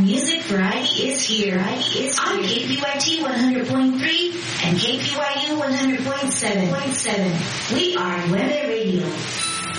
music variety is here. On KPYT 100.3 and KPYU 100.7. We are Nueve Radio.